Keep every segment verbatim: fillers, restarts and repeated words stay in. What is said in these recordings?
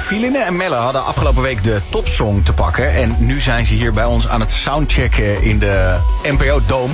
Filine en Melle hadden afgelopen week de topsong te pakken. En nu zijn ze hier bij ons aan het soundchecken in de N P O Dome.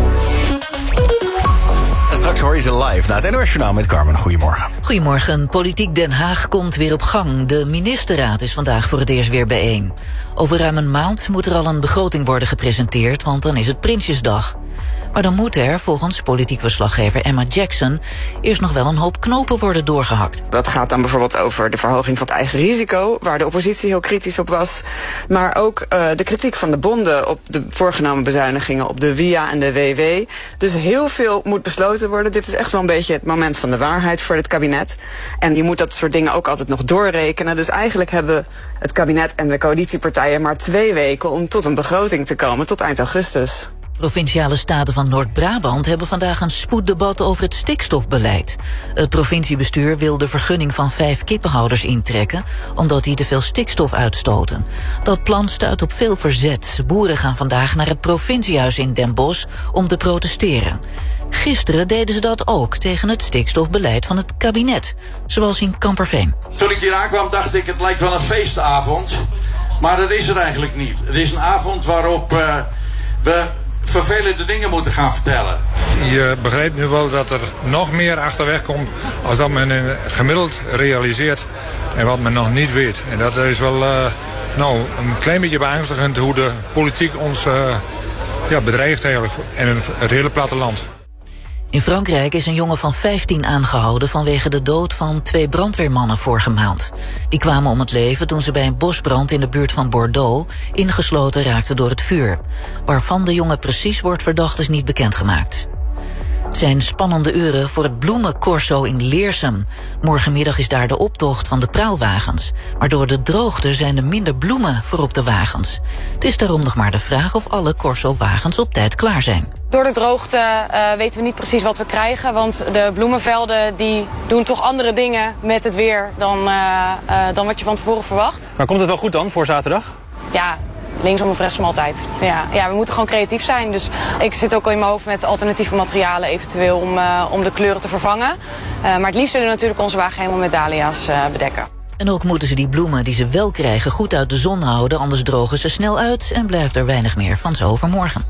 En straks hoor je ze live na het N O S Journaal met Carmen. Goedemorgen. Goedemorgen. Politiek Den Haag komt weer op gang. De ministerraad is vandaag voor het eerst weer bijeen. Over ruim een maand moet er al een begroting worden gepresenteerd, want dan is het Prinsjesdag. Maar dan moet er, volgens politiek verslaggever Emma Jackson, eerst nog wel een hoop knopen worden doorgehakt. Dat gaat dan bijvoorbeeld over de verhoging van het eigen risico, waar de oppositie heel kritisch op was. Maar ook uh, de kritiek van de bonden op de voorgenomen bezuinigingen op de W I A en de W W. Dus heel veel moet besloten worden. Dit is echt wel een beetje het moment van de waarheid voor dit kabinet. En je moet dat soort dingen ook altijd nog doorrekenen. Dus eigenlijk hebben het kabinet en de coalitiepartijen maar twee weken om tot een begroting te komen, tot eind augustus. Provinciale staten van Noord-Brabant hebben vandaag een spoeddebat over het stikstofbeleid. Het provinciebestuur wil de vergunning van vijf kippenhouders intrekken, omdat die te veel stikstof uitstoten. Dat plan stuit op veel verzet. Boeren gaan vandaag naar het provinciehuis in Den Bosch om te protesteren. Gisteren deden ze dat ook tegen het stikstofbeleid van het kabinet, zoals in Kamperveen. Toen ik hier aankwam dacht ik, het lijkt wel een feestavond, maar dat is het eigenlijk niet. Het is een avond waarop uh, we vervelende dingen moeten gaan vertellen. Je begrijpt nu wel dat er nog meer achterweg komt als dat men gemiddeld realiseert en wat men nog niet weet. En dat is wel uh, nou, een klein beetje beangstigend hoe de politiek ons uh, ja, bedreigt eigenlijk en het hele platteland. In Frankrijk is een jongen van vijftien aangehouden vanwege de dood van twee brandweermannen vorige maand. Die kwamen om het leven toen ze bij een bosbrand in de buurt van Bordeaux ingesloten raakten door het vuur. Waarvan de jongen precies wordt verdacht is niet bekendgemaakt. Het zijn spannende uren voor het bloemencorso in Leersum. Morgenmiddag is daar de optocht van de praalwagens. Maar door de droogte zijn er minder bloemen voor op de wagens. Het is daarom nog maar de vraag of alle corso-wagens op tijd klaar zijn. Door de droogte uh, weten we niet precies wat we krijgen. Want de bloemenvelden die doen toch andere dingen met het weer dan, uh, uh, dan wat je van tevoren verwacht. Maar komt het wel goed dan voor zaterdag? Ja. Linksom of rechtsom altijd. Ja, ja, we moeten gewoon creatief zijn. Dus ik zit ook al in mijn hoofd met alternatieve materialen eventueel om, uh, om de kleuren te vervangen. Uh, maar het liefst willen we natuurlijk onze wagen helemaal met dahlia's uh, bedekken. En ook moeten ze die bloemen die ze wel krijgen goed uit de zon houden, anders drogen ze snel uit en blijft er weinig meer van zo overmorgen.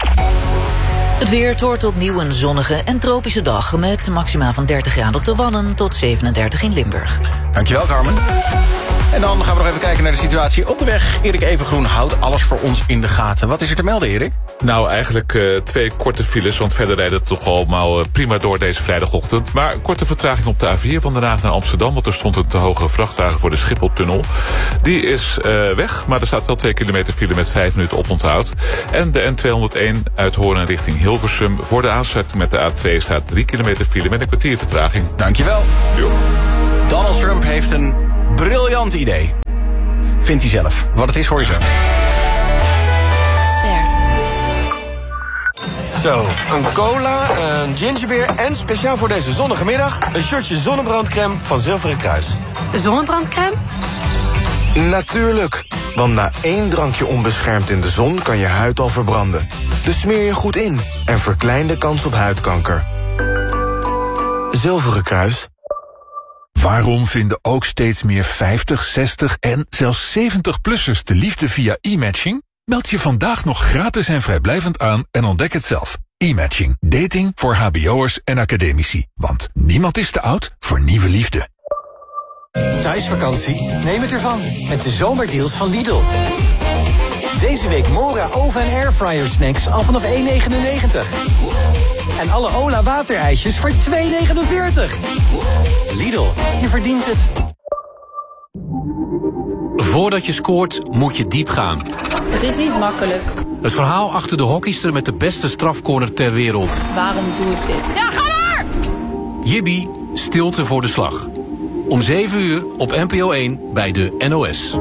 Het weer, het wordt opnieuw een zonnige en tropische dag met maxima van dertig graden op de Wadden tot zevenendertig in Limburg. Dankjewel, Carmen. En dan gaan we nog even kijken naar de situatie op de weg. Erik Evengroen houdt alles voor ons in de gaten. Wat is er te melden, Erik? Nou, eigenlijk uh, twee korte files, want verder rijdt het toch allemaal uh, prima door deze vrijdagochtend. Maar korte vertraging op de A vier van Den Haag naar Amsterdam, want er stond een te hoge vrachtwagen voor de Schipholtunnel. Die is uh, weg, maar er staat wel twee kilometer file met vijf minuten oponthoud. En de N tweehonderdéén uit Hoorn richting Hilversum. Voor de aansluiting met de A twee staat drie kilometer file met een kwartier vertraging. Dankjewel. Jo. Donald Trump heeft een briljant idee. Vindt hij zelf. Wat het is, hoor je zo. Zo, een cola, een gingerbeer en speciaal voor deze zonnige middag een shotje zonnebrandcrème van Zilveren Kruis. Zonnebrandcrème? Natuurlijk, want na één drankje onbeschermd in de zon kan je huid al verbranden. Dus smeer je goed in en verklein de kans op huidkanker. Zilveren Kruis. Waarom vinden ook steeds meer vijftig, zestig en zelfs zeventig-plussers de liefde via e-matching? Meld je vandaag nog gratis en vrijblijvend aan en ontdek het zelf. E-matching. Dating voor hbo'ers en academici. Want niemand is te oud voor nieuwe liefde. Thuisvakantie? Neem het ervan. Met de zomerdeals van Lidl. Deze week Mora oven- en airfryer snacks al vanaf één negenennegentig. En alle Ola waterijsjes voor twee negenenveertig. Lidl, je verdient het. Voordat je scoort, moet je diep gaan. Het is niet makkelijk. Het verhaal achter de hockeyster met de beste strafcorner ter wereld. Waarom doe ik dit? Ja, ga maar! Jibby, stilte voor de slag. Om zeven uur op N P O één bij de N O S.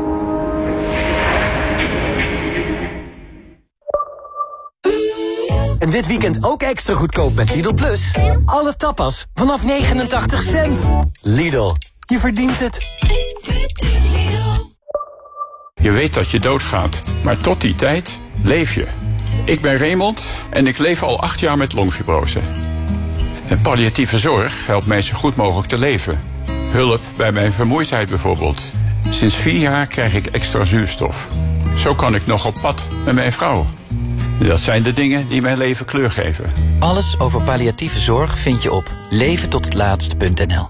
En dit weekend ook extra goedkoop met Lidl Plus. Alle tapas vanaf negenentachtig cent. Lidl, je verdient het. Je weet dat je doodgaat, maar tot die tijd leef je. Ik ben Raymond en ik leef al acht jaar met longfibrose. En palliatieve zorg helpt mij zo goed mogelijk te leven. Hulp bij mijn vermoeidheid bijvoorbeeld. Sinds vier jaar krijg ik extra zuurstof. Zo kan ik nog op pad met mijn vrouw. Dat zijn de dingen die mijn leven kleur geven. Alles over palliatieve zorg vind je op leven tot het laatst punt n l.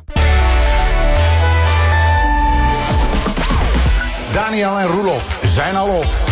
Daniel en Roelof zijn al op.